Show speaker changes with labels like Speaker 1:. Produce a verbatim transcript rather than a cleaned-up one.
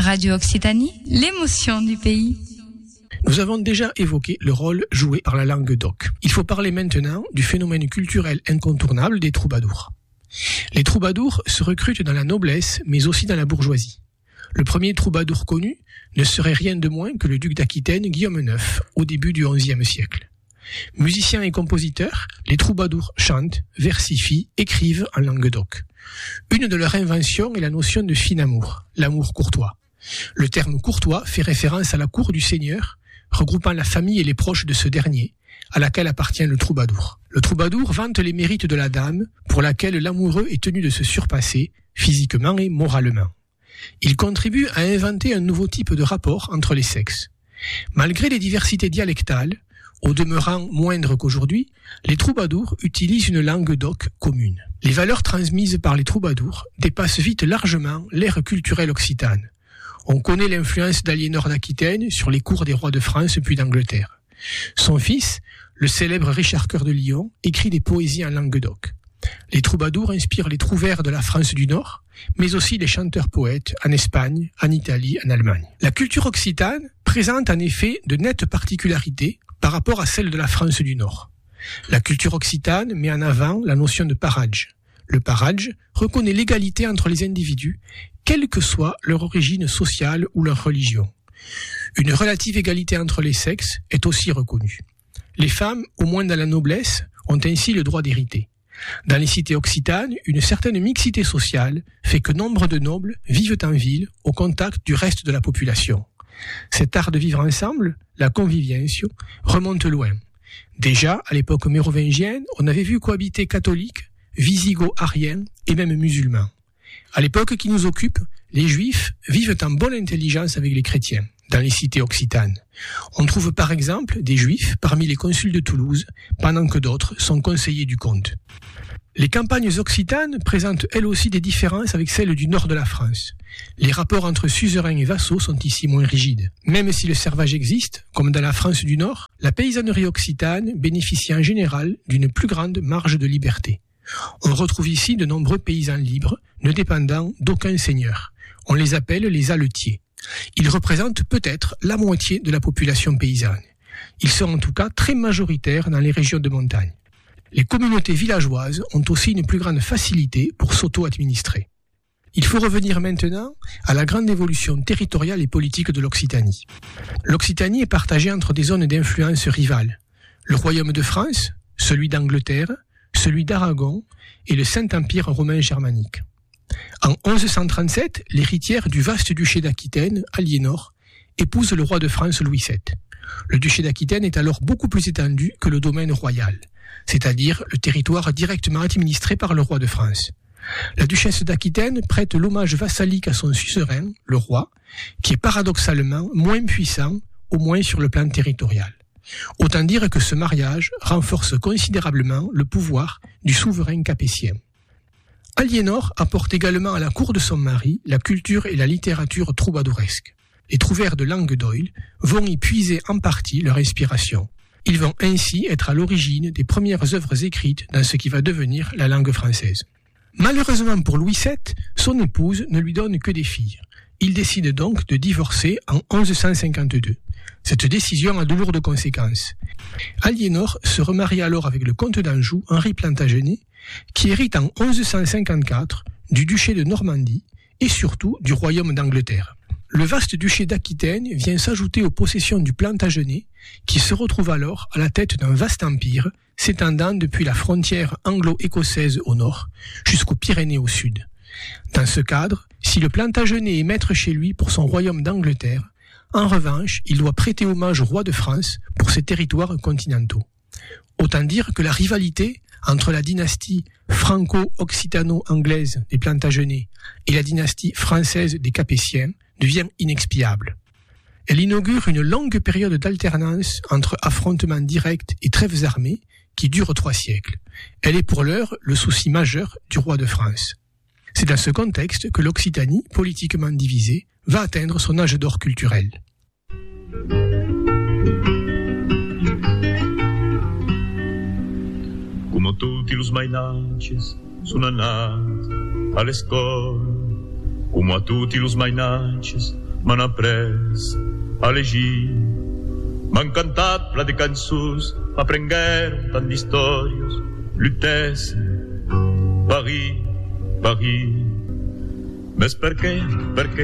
Speaker 1: Radio Occitanie, l'émotion du pays.
Speaker 2: Nous avons déjà évoqué le rôle joué par la langue d'oc. Il faut parler maintenant du phénomène culturel incontournable des troubadours. Les troubadours se recrutent dans la noblesse, mais aussi dans la bourgeoisie. Le premier troubadour connu ne serait rien de moins que le duc d'Aquitaine Guillaume neuf, au début du onzième siècle. Musiciens et compositeurs, les troubadours chantent, versifient, écrivent en langue d'oc. Une de leurs inventions est la notion de fin amour, l'amour courtois. Le terme courtois fait référence à la cour du seigneur, regroupant la famille et les proches de ce dernier, à laquelle appartient le troubadour. Le troubadour vante les mérites de la dame, pour laquelle l'amoureux est tenu de se surpasser, physiquement et moralement. Il contribue à inventer un nouveau type de rapport entre les sexes. Malgré les diversités dialectales, au demeurant moindres qu'aujourd'hui, les troubadours utilisent une langue d'oc commune. Les valeurs transmises par les troubadours dépassent vite largement l'ère culturelle occitane. On connaît l'influence d'Aliénor d'Aquitaine sur les cours des rois de France puis d'Angleterre. Son fils, le célèbre Richard Cœur de Lion, écrit des poésies en langue d'oc. Les troubadours inspirent les trouvères de la France du Nord, mais aussi les chanteurs-poètes en Espagne, en Italie, en Allemagne. La culture occitane présente en effet de nettes particularités par rapport à celle de la France du Nord. La culture occitane met en avant la notion de paradj. Le paradj reconnaît l'égalité entre les individus, quelle que soit leur origine sociale ou leur religion. Une relative égalité entre les sexes est aussi reconnue. Les femmes, au moins dans la noblesse, ont ainsi le droit d'hériter. Dans les cités occitanes, une certaine mixité sociale fait que nombre de nobles vivent en ville au contact du reste de la population. Cet art de vivre ensemble, la conviviation, remonte loin. Déjà, à l'époque mérovingienne, on avait vu cohabiter catholiques, visigoths, ariens et même musulmans. À l'époque qui nous occupe, les juifs vivent en bonne intelligence avec les chrétiens, dans les cités occitanes. On trouve par exemple des juifs parmi les consuls de Toulouse, pendant que d'autres sont conseillers du comte. Les campagnes occitanes présentent elles aussi des différences avec celles du nord de la France. Les rapports entre suzerains et vassaux sont ici moins rigides. Même si le servage existe, comme dans la France du Nord, la paysannerie occitane bénéficie en général d'une plus grande marge de liberté. On retrouve ici de nombreux paysans libres, ne dépendant d'aucun seigneur. On les appelle les alletiers. Ils représentent peut-être la moitié de la population paysanne. Ils sont en tout cas très majoritaires dans les régions de montagne. Les communautés villageoises ont aussi une plus grande facilité pour s'auto-administrer. Il faut revenir maintenant à la grande évolution territoriale et politique de l'Occitanie. L'Occitanie est partagée entre des zones d'influence rivales. Le royaume de France, celui d'Angleterre, celui d'Aragon et le Saint-Empire romain germanique. En onze cent trente-sept, l'héritière du vaste duché d'Aquitaine, Aliénor, épouse le roi de France Louis sept. Le duché d'Aquitaine est alors beaucoup plus étendu que le domaine royal, c'est-à-dire le territoire directement administré par le roi de France. La duchesse d'Aquitaine prête l'hommage vassalique à son suzerain, le roi, qui est paradoxalement moins puissant, au moins sur le plan territorial. Autant dire que ce mariage renforce considérablement le pouvoir du souverain capétien. Aliénor apporte également à la cour de son mari la culture et la littérature troubadouresque. Les trouvères de langue d'Oïl vont y puiser en partie leur inspiration. Ils vont ainsi être à l'origine des premières œuvres écrites dans ce qui va devenir la langue française. Malheureusement pour Louis sept, son épouse ne lui donne que des filles. Il décide donc de divorcer en onze cent cinquante-deux. Cette décision a de lourdes conséquences. Aliénor se remarie alors avec le comte d'Anjou, Henri Plantagenet, qui hérite en onze cent cinquante-quatre du duché de Normandie et surtout du royaume d'Angleterre. Le vaste duché d'Aquitaine vient s'ajouter aux possessions du Plantagenet, qui se retrouve alors à la tête d'un vaste empire s'étendant depuis la frontière anglo-écossaise au nord jusqu'aux Pyrénées au sud. Dans ce cadre, si le Plantagenet est maître chez lui pour son royaume d'Angleterre, en revanche, il doit prêter hommage au roi de France pour ses territoires continentaux. Autant dire que la rivalité entre la dynastie franco-occitano-anglaise des Plantagenets et la dynastie française des Capétiens devient inexpiable. Elle inaugure une longue période d'alternance entre affrontements directs et trêves armées qui durent trois siècles. Elle est pour l'heure le souci majeur du roi de France. C'est dans ce contexte que l'Occitanie, politiquement divisée, va atteindre son âge d'or culturel.
Speaker 3: Como tutti los mainanches sono nati all'escola, come a tutti los mainanches m'han après a llegir, m'han cantat pla de cançons, m'aprengueren tant d'històries, lutès, Paris, Paris. Mes per què, per què,